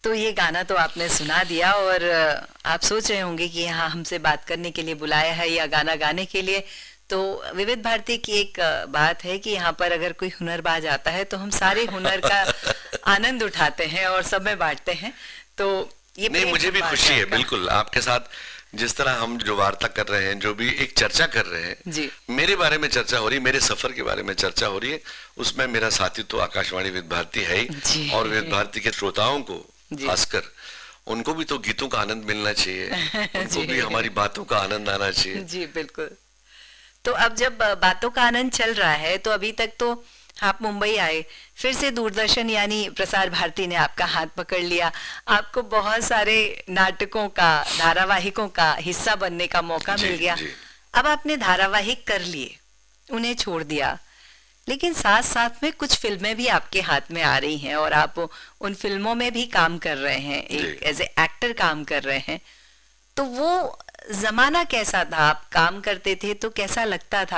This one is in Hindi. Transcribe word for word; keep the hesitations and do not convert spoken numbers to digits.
तो ये गाना तो आपने सुना दिया और आप सोच रहे होंगे कि यहाँ हमसे बात करने के लिए बुलाया है या गाना गाने के लिए। तो विविध भारती की एक बात है कि यहाँ पर अगर कोई हुनरबाज आता है तो हम सारे हुनर का आनंद उठाते हैं और सब में बांटते हैं। तो ये नहीं, मुझे भी खुशी है बिल्कुल आपके साथ, जिस तरह हम जो वार्ता कर रहे हैं, जो भी एक चर्चा कर रहे हैं जी। मेरे बारे में चर्चा हो रही है, मेरे सफर के बारे में चर्चा हो रही है, उसमें मेरा साथी तो आकाशवाणी विविध भारती है ही, और विविध भारती के श्रोताओं को खासकर उनको भी तो गीतों का आनंद मिलना चाहिए, उनको भी हमारी बातों का आनंद आना चाहिए। जी बिल्कुल। तो अब जब बातों का आनंद चल रहा है तो अभी तक तो आप मुंबई आए, फिर से दूरदर्शन यानी प्रसार भारती ने आपका हाथ पकड़ लिया, आपको बहुत सारे नाटकों का, धारावाहिकों का हिस्सा बनने का मौका मिल गया। अब आपने धारावाहिक कर लिए, उन्हें छोड़ दिया, लेकिन साथ साथ में कुछ फिल्में भी आपके हाथ में आ रही हैं और आप उन फिल्मों में भी काम कर रहे हैं, एक एज ए एक्टर काम कर रहे हैं। तो वो जमाना कैसा था? आप काम करते थे तो कैसा लगता था?